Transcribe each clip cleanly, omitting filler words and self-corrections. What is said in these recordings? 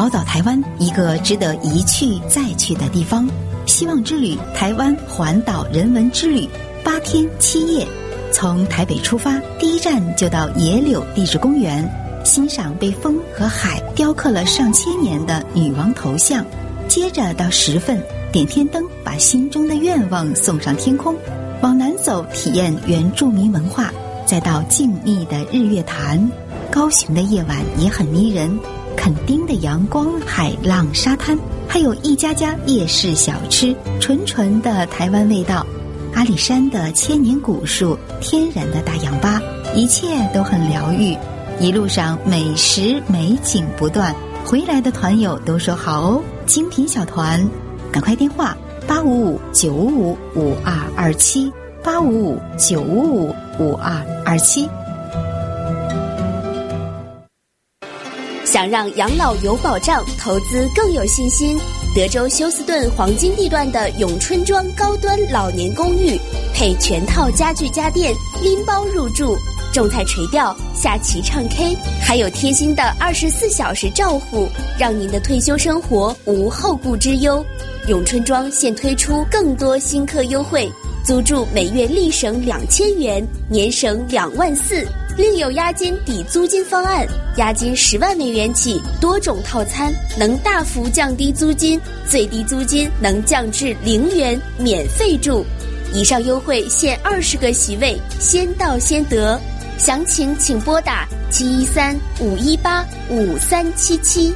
宝岛台湾，一个值得一去再去的地方。希望之旅台湾环岛人文之旅，8天7夜，从台北出发，第一站就到野柳地质公园，欣赏被风和海雕刻了上千年的女王头像。接着到10份点天灯，把心中的愿望送上天空。往南走，体验原住民文化，再到静谧的日月潭。高雄的夜晚也很迷人，垦丁的阳光、海浪、沙滩，还有一家家夜市小吃，纯纯的台湾味道。阿里山的千年古树，天然的大氧吧，一切都很疗愈。一路上美食美景不断，回来的团友都说好哦。精品小团，赶快电话855-955-5227 855-955-5227。 想让养老有保障，投资更有信心，德州休斯顿黄金地段的永春庄高端老年公寓，配全套家具家电，拎包入住，种菜垂钓，下棋唱 K， 还有贴心的24小时照护，让您的退休生活无后顾之忧。永春庄现推出更多新客优惠，租住每月立省2000元，年省2万4，另有押金抵租金方案，押金10万美元起，多种套餐能大幅降低租金，最低租金能降至0元，免费住。以上优惠限20个席位，先到先得。详情请拨打713-518-5377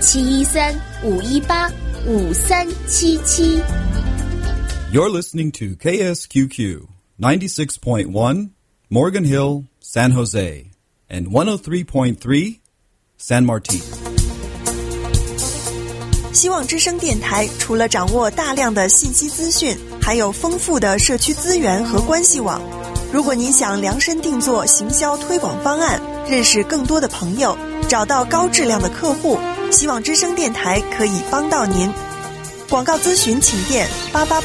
713-518-5377。 You're listening to KSQQ 96.1 Morgan Hill, San Jose, and 103.3 San Martin。 希望之声电台除了掌握大量的信息资讯，还有丰富的社区资源和关系网。如果您想量身定做行销推广方案，认识更多的朋友，找到高质量的客户，希望之声电台可以帮到您。广告咨询请电8888